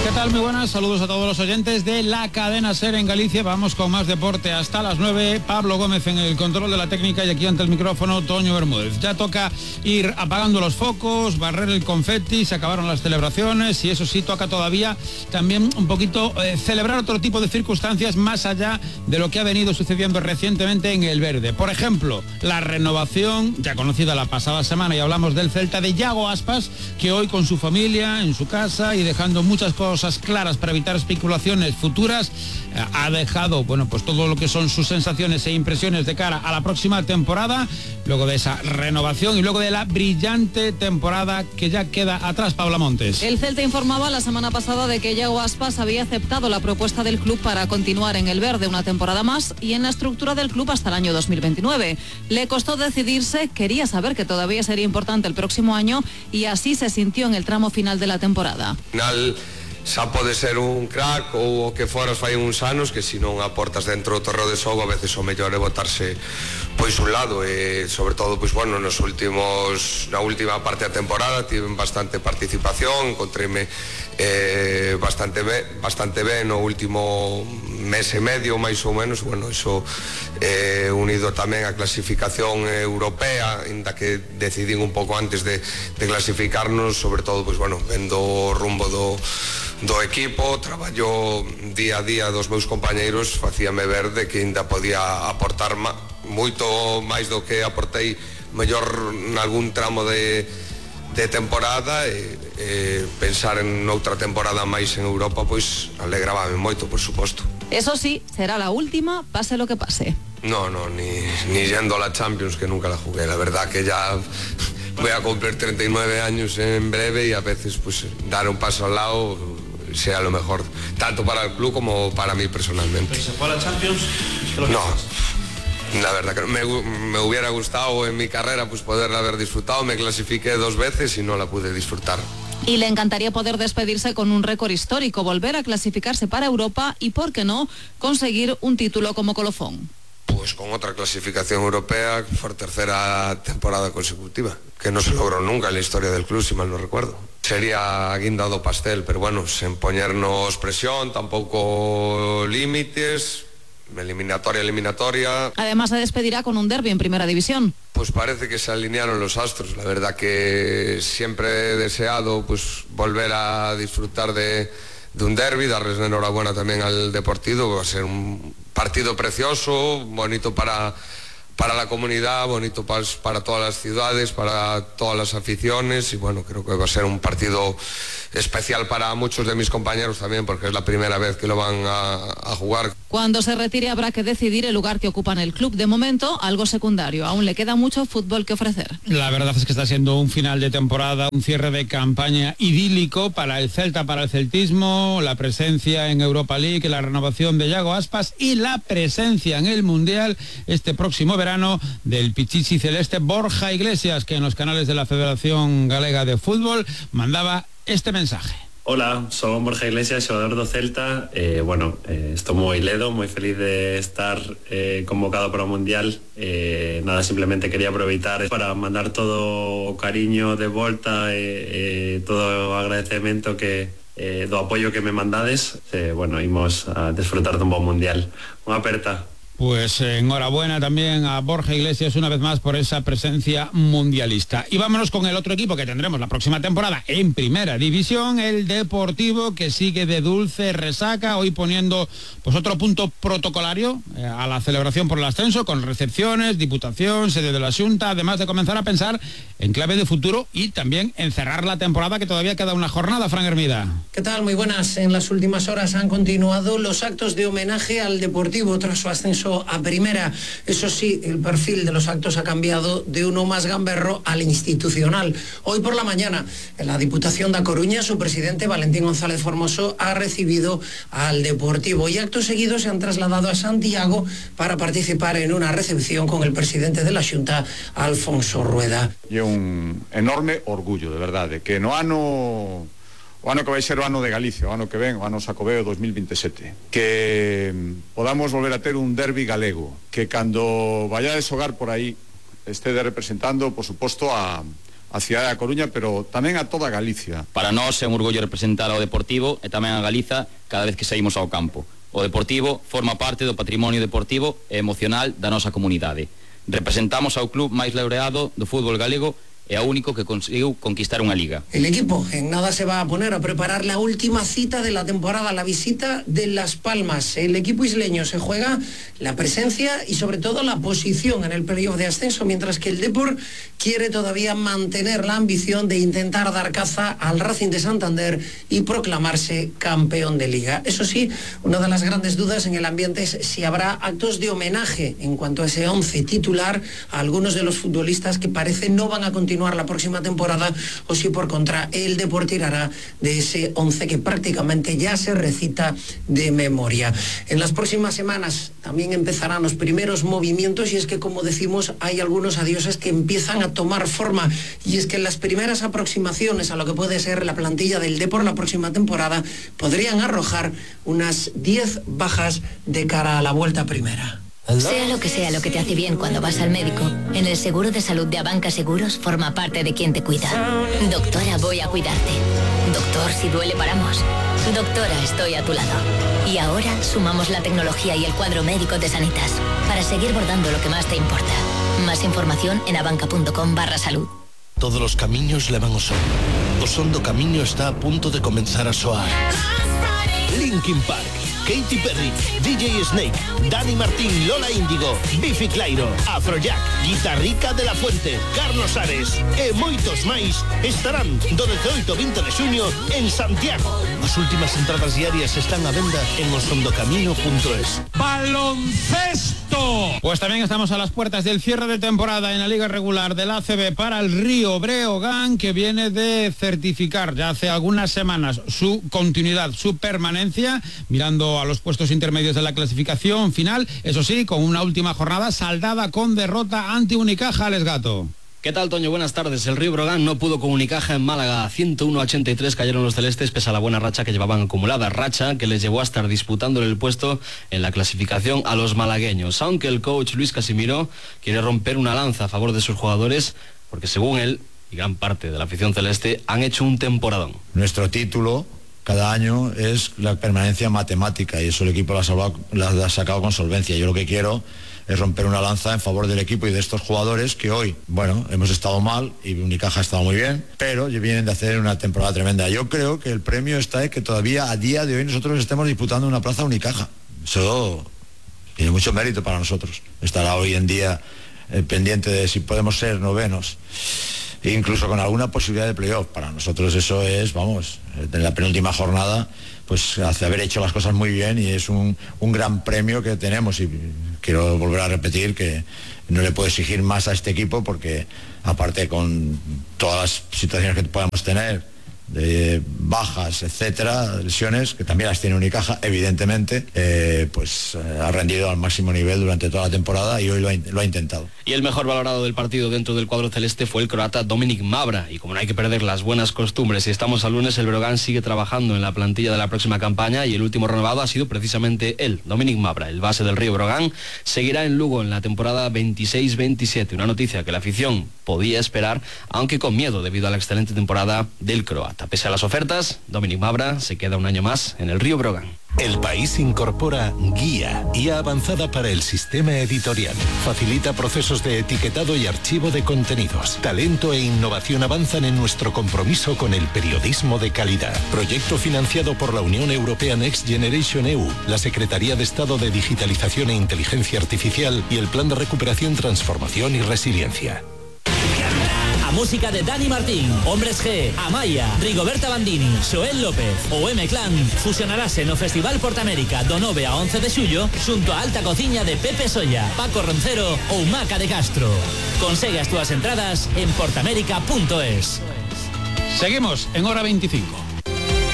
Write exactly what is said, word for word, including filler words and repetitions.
¿qué tal? Muy buenas, saludos a todos los oyentes de la cadena SER en Galicia. Vamos con más deporte hasta las nueve. Pablo Gómez en el control de la técnica y aquí ante el micrófono Toño Bermúdez. Ya toca ir apagando los focos, barrer el confeti, se acabaron las celebraciones y eso sí, toca todavía también un poquito eh, celebrar otro tipo de circunstancias más allá de lo que ha venido sucediendo recientemente en el verde. Por ejemplo, la renovación, ya conocida la pasada semana, y hablamos del Celta, de Yago Aspas, que hoy con su familia, en su casa y dejando muchas cosas cosas claras para evitar especulaciones futuras, eh, ha dejado, bueno, pues todo lo que son sus sensaciones e impresiones de cara a la próxima temporada, luego de esa renovación y luego de la brillante temporada que ya queda atrás. Paula Montes. El Celta informaba la semana pasada de que Yago Aspas había aceptado la propuesta del club para continuar en el verde una temporada más y en la estructura del club hasta el año dos mil veintinueve. Le costó decidirse, quería saber que todavía sería importante el próximo año y así se sintió en el tramo final de la temporada. Final... xa pode ser un crack ou o que foras fai uns anos que se non aportas dentro do terreo de xogo a veces o mellor é botarse pois un lado e sobre todo pois bueno nos últimos na última parte da temporada tiven bastante participación, encontréme eh, bastante ben, bastante ben no último mes e medio máis ou menos, bueno, iso eh, unido tamén á clasificación europea, inda que decidín un pouco antes de, de clasificarnos, sobre todo pois bueno, vendo o rumbo do do equipo, traballo día a día dos meus compañeiros, facíame ver de que ainda podía aportar ma, moito máis do que aportei mellor nalgún tramo de, de temporada e, e pensar en outra temporada máis en Europa pois alegrábame moito, por suposto. Eso sí, será la última, pase lo que pase. No, no, ni, ni yendo a la Champions, que nunca la jugué, la verdad que ya voy a cumplir treinta y nueve años en breve y a veces pues dar un paso al lado sea lo mejor, tanto para el club como para mí personalmente. ¿Pero se fue a la Champions? No, la verdad que me, me hubiera gustado en mi carrera pues poderla haber disfrutado, me clasifiqué dos veces y no la pude disfrutar. Y le encantaría poder despedirse con un récord histórico, volver a clasificarse para Europa y, ¿por qué no?, conseguir un título como colofón. Pues con otra clasificación europea por tercera temporada consecutiva, que no se logró nunca en la historia del club, si mal no recuerdo. Sería guinda do pastel, pero bueno, sen poñernos presión, tampouco límites, eliminatoria, eliminatoria. Además se despedirá con un derbi en primera división. Pues parece que se alinearon los astros, la verdad que siempre he deseado pues volver a disfrutar de, de un derbi, darles la enhorabuena también al Deportivo, va a ser un partido precioso, bonito para, para la comunidad, bonito para, para todas las ciudades, para todas las aficiones y bueno, creo que va a ser un partido especial para muchos de mis compañeros también porque es la primera vez que lo van a, a jugar. Cuando se retire habrá que decidir el lugar que ocupa en el club. De momento, algo secundario. Aún le queda mucho fútbol que ofrecer. La verdad es que está siendo un final de temporada, un cierre de campaña idílico para el Celta, para el celtismo, la presencia en Europa League, la renovación de Yago Aspas y la presencia en el Mundial este próximo verano del Pichichi celeste Borja Iglesias, que en los canales de la Federación Galega de Fútbol mandaba este mensaje. Hola, son Borja Iglesias, xogador do Celta. eh, Bueno, eh, estou moi ledo, moi feliz de estar eh, convocado para o Mundial. eh, Nada, simplemente quería aproveitar para mandar todo o cariño de volta e eh, eh, todo o agradecemento que eh, do apoio que me mandades. eh, Bueno, imos a desfrutar dun bon Mundial. Unha aperta. Pues eh, enhorabuena también a Borja Iglesias una vez más por esa presencia mundialista. Y vámonos con el otro equipo que tendremos la próxima temporada en Primera División, el Deportivo, que sigue de dulce resaca, hoy poniendo pues otro punto protocolario eh, a la celebración por el ascenso, con recepciones, diputación, sede de la Xunta, además de comenzar a pensar en clave de futuro y también en cerrar la temporada, que todavía queda una jornada. Fran Hermida. ¿Qué tal? Muy buenas. En las últimas horas han continuado los actos de homenaje al Deportivo tras su ascenso a primera. Eso sí, el perfil de los actos ha cambiado de uno más gamberro al institucional. Hoy por la mañana, en la Diputación da Coruña, su presidente Valentín González Formoso ha recibido al Deportivo y actos seguidos se han trasladado a Santiago para participar en una recepción con el presidente de la Xunta, Alfonso Rueda. E un enorme orgullo, de verdade, que no ano o ano que vai ser o ano de Galicia, o ano que ven, o ano Xacobeo dos mil veintisiete, que podamos volver a ter un derbi galego, que cando vayades xogar por aí estede representando, por suposto, a, a cidade da Coruña, pero tamén a toda Galicia. Para nós é un orgullo representar ao Deportivo e tamén a Galiza cada vez que saímos ao campo. O Deportivo forma parte do patrimonio deportivo e emocional da nosa comunidade. Representamos ao club máis laureado do fútbol galego e a único que conseguiu conquistar unha liga. El equipo en nada se va a poner a preparar la última cita de la temporada, la visita de Las Palmas. El equipo isleño se juega la presencia y sobre todo la posición en el playoff de ascenso, mientras que el Depor quiere todavía mantener la ambición de intentar dar caza al Racing de Santander y proclamarse campeón de liga. Eso sí, una de las grandes dudas en el ambiente es si habrá actos de homenaje en cuanto a ese once titular a algunos de los futbolistas que parece no van a continuar la próxima temporada, o si por contra el Depor tirará de ese once que prácticamente ya se recita de memoria. En las próximas semanas también empezarán los primeros movimientos, y es que, como decimos, hay algunos adioses que empiezan a tomar forma, y es que las primeras aproximaciones a lo que puede ser la plantilla del Depor la próxima temporada podrían arrojar unas diez bajas de cara a la vuelta primera. Sea lo que sea lo que te hace bien cuando vas al médico, en el seguro de salud de Abanca Seguros forma parte de quien te cuida. Doctora, voy a cuidarte. Doctor, si duele paramos. Doctora, estoy a tu lado. Y ahora sumamos la tecnología y el cuadro médico de Sanitas para seguir bordando lo que más te importa. Más información en abanca.com barra salud. Todos los camiños levan o son. O son do camiño está a punto de comenzar a soar. Linkin Park, Katy Perry, D J Snake, Dani Martín, Lola Índigo, Bifi Clyro, Afrojack, Guitarrica de la Fuente, Carlos Ares e moitos máis estarán do dezaoito ao vinte de xuño en Santiago. As últimas entradas diarias están á venda en osondocamino punto es. ¡Baloncesto! Pues también estamos a las puertas del cierre de temporada en la liga regular del A C B para el Río Breogán, que viene de certificar ya hace algunas semanas su continuidad, su permanencia, mirando a los puestos intermedios de la clasificación final, eso sí, con una última jornada saldada con derrota ante Unicaja. Alex Gato. ¿Qué tal, Toño? Buenas tardes. El Río Breogán no pudo con Unicaja en Málaga. ciento uno a ochenta y tres cayeron los celestes pese a la buena racha que llevaban acumulada. Racha que les llevó a estar disputándole el puesto en la clasificación a los malagueños. Aunque el coach Luis Casimiro quiere romper una lanza a favor de sus jugadores, porque según él, y gran parte de la afición celeste, han hecho un temporadón. Nuestro título cada año es la permanencia matemática, y eso el equipo lo ha, salvado, lo ha sacado con solvencia. Yo lo que quiero es romper una lanza en favor del equipo y de estos jugadores que hoy, bueno, hemos estado mal y Unicaja ha estado muy bien, pero vienen de hacer una temporada tremenda. Yo creo que el premio está en que todavía a día de hoy nosotros estemos disputando una plaza Unicaja. Eso tiene mucho mérito para nosotros. Estará hoy en día eh, pendiente de si podemos ser novenos, incluso con alguna posibilidad de playoff. Para nosotros eso es, vamos, en la penúltima jornada, pues hace haber hecho las cosas muy bien, y es un, un gran premio que tenemos. Y quiero volver a repetir que no le puedo exigir más a este equipo, porque aparte con todas las situaciones que podamos tener, de bajas, etcétera, lesiones, que también las tiene Unicaja, evidentemente, eh, pues eh, ha rendido al máximo nivel durante toda la temporada, y hoy lo ha, lo ha intentado. Y el mejor valorado del partido dentro del cuadro celeste fue el croata Dominik Mabra, y como no hay que perder las buenas costumbres, si estamos al lunes, el Breogán sigue trabajando en la plantilla de la próxima campaña, y el último renovado ha sido precisamente él, Dominik Mabra, el base del Río Breogán. Seguirá en Lugo en la temporada veintiséis veintisiete, una noticia que la afición podía esperar, aunque con miedo debido a la excelente temporada del croata. Pese a las ofertas, Dominik Mabra se queda un año más en el Río Breogán. El País incorpora Guía, I A avanzada para el sistema editorial. Facilita procesos de etiquetado y archivo de contenidos. Talento e innovación avanzan en nuestro compromiso con el periodismo de calidad. Proyecto financiado por la Unión Europea Next Generation E U, la Secretaría de Estado de Digitalización e Inteligencia Artificial y el Plan de Recuperación, Transformación y Resiliencia. A música de Dani Martín, Hombres G, Amaya, Rigoberta Bandini, Xoel López ou M-Clan fusionarase no Festival Portamérica do nove a once de xullo xunto a Alta Cociña de Pepe Solla, Paco Roncero ou Maca de Castro. Consegue as túas entradas en portamérica punto es. Seguimos en Hora veinticinco.